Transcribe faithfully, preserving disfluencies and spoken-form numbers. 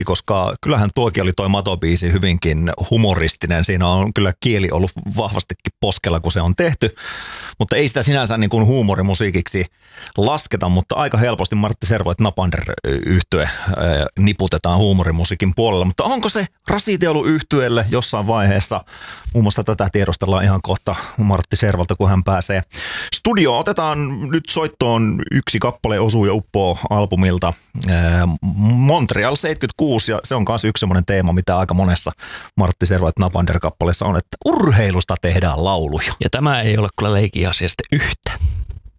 koska kyllähän tuokin oli toi Mato-biisi hyvinkin humoristinen. Siinä on kyllä kieli ollut vahvastikin poskella, kun se on tehty, mutta ei sitä sinänsä niin kuin huumorimusiikiksi lasketa, mutta aika helposti Martti Servoit Napander-yhtye niputetaan huumorimusiikin puolella. Mutta onko se rasite ollut yhtyeelle jossain vaiheessa? Muun muassa tätä tiedostellaan ihan kohta Martti Servolta, kun hän pääsee studioon. Otetaan nyt soittoon yksi kappale Osuu ja uppoo albumilta Montreal seitsemänkymmentäkuusi, ja se on myös yksi semmoinen teema, mitä aika monessa Martti Servoit Napander-kappaleessa on, että urheilusta tehdään lauluja. Ja tämä ei ole kyllä leikin asia sitten yhtä.